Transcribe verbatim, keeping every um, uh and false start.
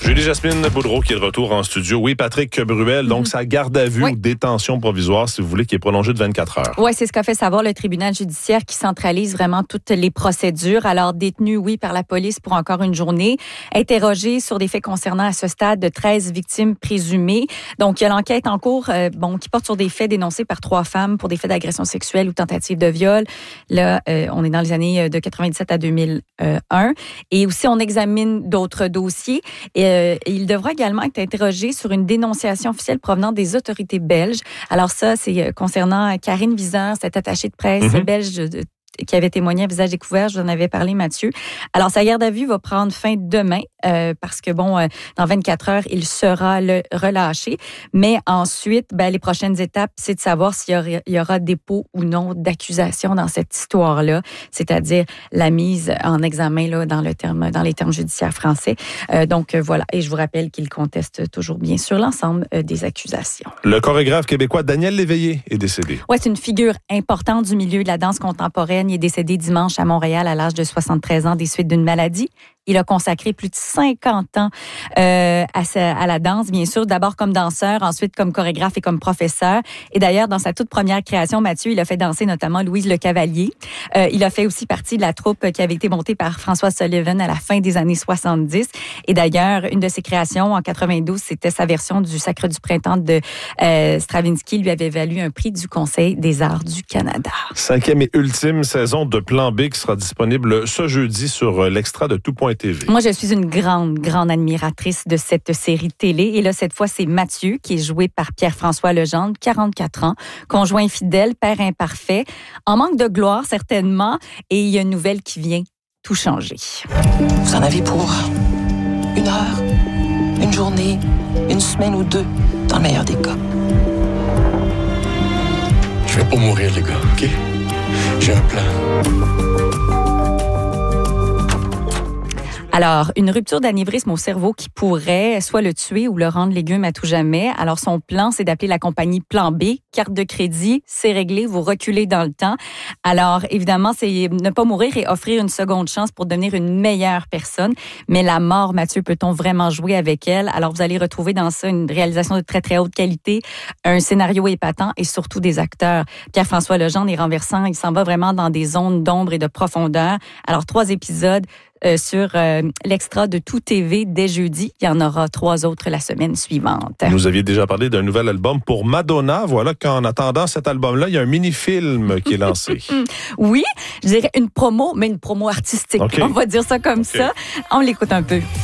Julie-Jasmine Boudreau qui est de retour en studio. Oui, Patrick Bruel, donc mm-hmm. sa garde à vue oui. ou détention provisoire, si vous voulez, qui est prolongée de vingt-quatre heures. Oui, c'est ce qu'a fait savoir le tribunal judiciaire qui centralise vraiment toutes les procédures. Alors, détenu, oui, par la police pour encore une journée. Interrogé sur des faits concernant à ce stade de treize victimes présumées. Donc, il y a l'enquête en cours euh, bon, qui porte sur des faits dénoncés par trois femmes pour des faits d'agression sexuelle ou tentative de viol. Là, euh, on est dans les années de quatre-vingt-dix-sept à deux mille un. Et aussi, on examine d'autres dossiers. Et, euh, il devra également être interrogé sur une dénonciation officielle provenant des autorités belges. Alors ça, c'est concernant Karine Viseur, cette attachée de presse mm-hmm. belge de, qui avait témoigné à visage découvert, je vous en avais parlé, Mathieu. Alors, sa garde à vue va prendre fin demain euh, parce que, bon, euh, dans vingt-quatre heures, il sera le, relâché. Mais ensuite, ben, les prochaines étapes, c'est de savoir s'il y aura, il y aura dépôt ou non d'accusation dans cette histoire-là, c'est-à-dire la mise en examen là, dans, le terme, dans les termes judiciaires français. Euh, donc, euh, voilà. Et je vous rappelle qu'il conteste toujours bien sûr l'ensemble euh, des accusations. Le chorégraphe québécois Daniel Léveillé est décédé. Oui, c'est une figure importante du milieu de la danse contemporaine. Il est décédé dimanche à Montréal à l'âge de soixante-treize ans des suites d'une maladie. Il a consacré plus de cinquante ans euh, à, sa, à la danse, bien sûr, d'abord comme danseur, ensuite comme chorégraphe et comme professeur. Et d'ailleurs, dans sa toute première création, Mathieu, il a fait danser notamment Louise Le Cavalier. Euh, il a fait aussi partie de la troupe qui avait été montée par François Sullivan à la fin des années soixante-dix. Et d'ailleurs, une de ses créations en quatre-vingt-douze, c'était sa version du Sacre du printemps de euh, Stravinsky, lui avait valu un prix du Conseil des arts du Canada. Cinquième et ultime saison de Plan B qui sera disponible ce jeudi sur l'extra de Tout Point T V. Moi, je suis une grande, grande admiratrice de cette série télé. Et là, cette fois, c'est Mathieu, qui est joué par Pierre-François Legendre, quarante-quatre ans, conjoint fidèle, père imparfait, en manque de gloire, certainement. Et il y a une nouvelle qui vient tout changer. Vous en avez pour une heure, une journée, une semaine ou deux, dans le meilleur des cas. Je vais pas mourir, les gars, OK? J'ai un plan. Alors, une rupture d'anévrisme au cerveau qui pourrait soit le tuer ou le rendre légume à tout jamais. Alors, son plan, c'est d'appeler la compagnie Plan B. Carte de crédit, c'est réglé, vous reculez dans le temps. Alors, évidemment, c'est ne pas mourir et offrir une seconde chance pour devenir une meilleure personne. Mais la mort, Mathieu, peut-on vraiment jouer avec elle? Alors, vous allez retrouver dans ça une réalisation de très, très haute qualité, un scénario épatant et surtout des acteurs. Pierre-François Legendre est renversant. Il s'en va vraiment dans des zones d'ombre et de profondeur. Alors, trois épisodes Euh, sur euh, l'extra de Tout T V dès jeudi. Il y en aura trois autres la semaine suivante. Vous aviez déjà parlé d'un nouvel album pour Madonna. Voilà qu'en attendant cet album-là, il y a un mini-film qui est lancé. Oui, je dirais une promo, mais une promo artistique. Okay. On va dire ça comme okay. ça. On l'écoute un peu.